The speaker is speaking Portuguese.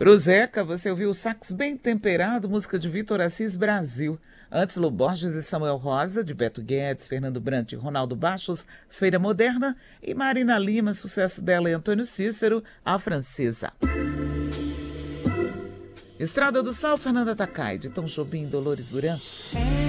Pro Zeca, você ouviu o Sax Bem Temperado, música de Vitor Assis Brasil. Antes, Lu Borges e Samuel Rosa, de Beto Guedes, Fernando Brant e Ronaldo Baixos, Feira Moderna. E Marina Lima, sucesso dela e Antônio Cícero, A Francesa. Estrada do Sal, Fernanda Takai, de Tom Jobim e Dolores Duran.